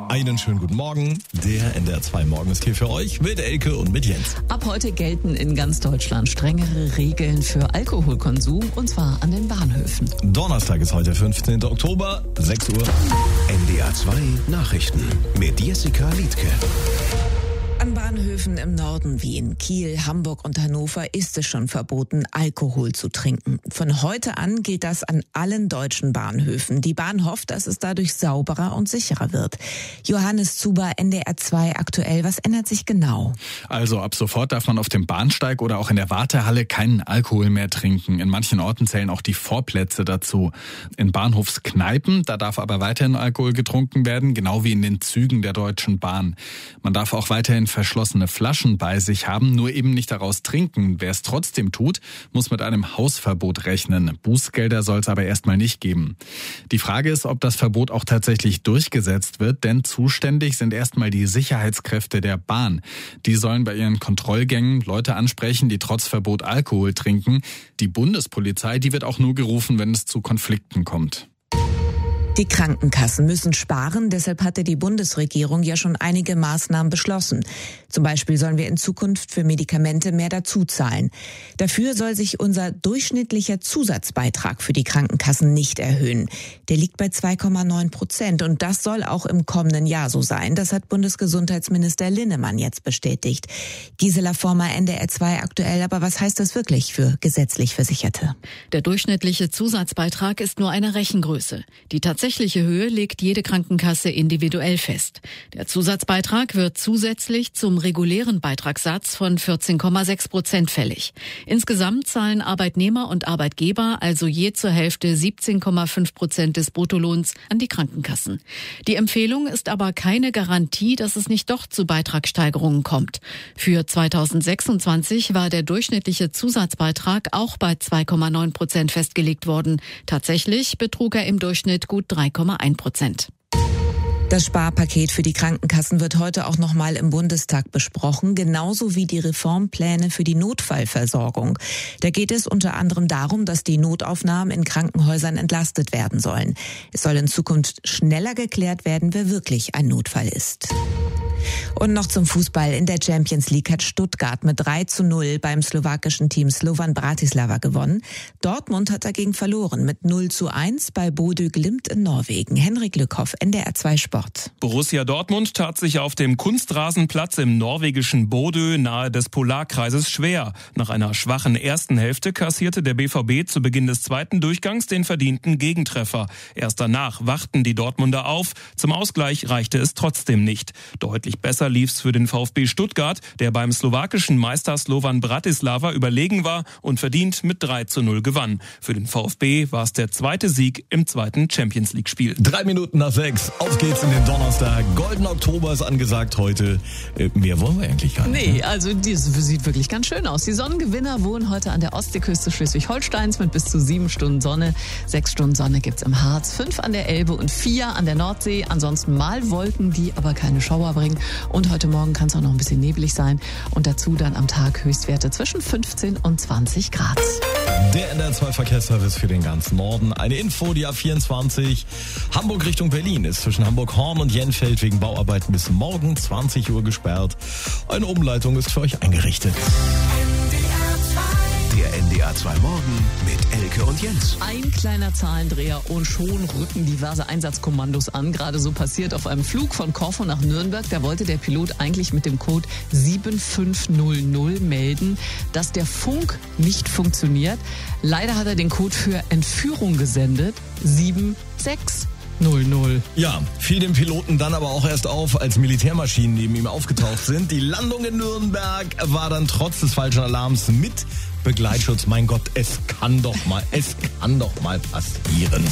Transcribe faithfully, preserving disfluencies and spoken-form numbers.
Einen schönen guten Morgen. Der N D R zwei Morgen ist hier für euch mit Elke und mit Jens. Ab heute gelten in ganz Deutschland strengere Regeln für Alkoholkonsum, und zwar an den Bahnhöfen. Donnerstag ist heute, fünfzehnten Oktober, sechs Uhr. N D R zwei Nachrichten mit Jessica Liedke. An Bahnhöfen im Norden wie in Kiel, Hamburg und Hannover ist es schon verboten, Alkohol zu trinken. Von heute an gilt das an allen deutschen Bahnhöfen. Die Bahn hofft, dass es dadurch sauberer und sicherer wird. Johannes Zuber, N D R zwei aktuell. Was ändert sich genau? Also ab sofort darf man auf dem Bahnsteig oder auch in der Wartehalle keinen Alkohol mehr trinken. In manchen Orten zählen auch die Vorplätze dazu. In Bahnhofskneipen, da darf aber weiterhin Alkohol getrunken werden, genau wie in den Zügen der Deutschen Bahn. Man darf auch weiterhin verschlossene Flaschen bei sich haben, nur eben nicht daraus trinken. Wer es trotzdem tut, muss mit einem Hausverbot rechnen. Bußgelder soll es aber erstmal nicht geben. Die Frage ist, ob das Verbot auch tatsächlich durchgesetzt wird, denn zuständig sind erstmal die Sicherheitskräfte der Bahn. Die sollen bei ihren Kontrollgängen Leute ansprechen, die trotz Verbot Alkohol trinken. Die Bundespolizei, die wird auch nur gerufen, wenn es zu Konflikten kommt. Die Krankenkassen müssen sparen, deshalb hatte die Bundesregierung ja schon einige Maßnahmen beschlossen. Zum Beispiel sollen wir in Zukunft für Medikamente mehr dazu zahlen. Dafür soll sich unser durchschnittlicher Zusatzbeitrag für die Krankenkassen nicht erhöhen. Der liegt bei zwei Komma neun Prozent und das soll auch im kommenden Jahr so sein. Das hat Bundesgesundheitsminister Linnemann jetzt bestätigt. Gisela Former, N D R zwei aktuell. Aber was heißt das wirklich für gesetzlich Versicherte? Der durchschnittliche Zusatzbeitrag ist nur eine Rechengröße. Die tatsächliche Höhe legt jede Krankenkasse individuell fest. Der Zusatzbeitrag wird zusätzlich zum regulären Beitragssatz von vierzehn Komma sechs Prozent fällig. Insgesamt zahlen Arbeitnehmer und Arbeitgeber also je zur Hälfte siebzehn Komma fünf Prozent des Bruttolohns an die Krankenkassen. Die Empfehlung ist aber keine Garantie, dass es nicht doch zu Beitragssteigerungen kommt. Für zweitausendsechsundzwanzig war der durchschnittliche Zusatzbeitrag auch bei zwei Komma neun Prozent festgelegt worden. Tatsächlich betrug er im Durchschnitt gut drei Komma eins Prozent. Das Sparpaket für die Krankenkassen wird heute auch nochmal im Bundestag besprochen, genauso wie die Reformpläne für die Notfallversorgung. Da geht es unter anderem darum, dass die Notaufnahmen in Krankenhäusern entlastet werden sollen. Es soll in Zukunft schneller geklärt werden, wer wirklich ein Notfall ist. Und noch zum Fußball. In der Champions League hat Stuttgart mit drei zu null beim slowakischen Team Slovan Bratislava gewonnen. Dortmund hat dagegen verloren mit null zu eins bei Bodø Glimt in Norwegen. Henrik Lückhoff, N D R zwei Sport. Borussia Dortmund tat sich auf dem Kunstrasenplatz im norwegischen Bodø nahe des Polarkreises schwer. Nach einer schwachen ersten Hälfte kassierte der B V B zu Beginn des zweiten Durchgangs den verdienten Gegentreffer. Erst danach wachten die Dortmunder auf. Zum Ausgleich reichte es trotzdem nicht. Deutlich besser lief's für den VfB Stuttgart, der beim slowakischen Meister Slovan Bratislava überlegen war und verdient mit drei zu null gewann. Für den VfB war es der zweite Sieg im zweiten Champions-League-Spiel. Drei Minuten nach sechs. Auf geht's in den Donnerstag. Golden Oktober ist angesagt heute. Äh, mehr wollen wir eigentlich gar nicht. Nee, also das sieht wirklich ganz schön aus. Die Sonnengewinner wohnen heute an der Ostseeküste Schleswig-Holsteins mit bis zu sieben Stunden Sonne. Sechs Stunden Sonne gibt's im Harz, fünf an der Elbe und vier an der Nordsee. Ansonsten mal Wolken, die aber keine Schauer bringen. Und heute Morgen kann es auch noch ein bisschen neblig sein. Und dazu dann am Tag Höchstwerte zwischen fünfzehn und zwanzig Grad. Der N D R zwei Verkehrsservice für den ganzen Norden. Eine Info, die A vierundzwanzig Hamburg Richtung Berlin ist zwischen Hamburg-Horn und Jenfeld wegen Bauarbeiten bis morgen zwanzig Uhr gesperrt. Eine Umleitung ist für euch eingerichtet. Der N D R zwei Morgen mit Elke und Jens. Ein kleiner Zahlendreher und schon rücken diverse Einsatzkommandos an. Gerade so passiert auf einem Flug von Korfu nach Nürnberg. Da wollte der Pilot eigentlich mit dem Code sieben fünf null null melden, dass der Funk nicht funktioniert. Leider hat er den Code für Entführung gesendet. sieben sechs null null. Ja, fiel dem Piloten dann aber auch erst auf, als Militärmaschinen neben ihm aufgetaucht sind. Die Landung in Nürnberg war dann trotz des falschen Alarms mit Begleitschutz. Mein Gott, es kann doch mal, es kann doch mal passieren.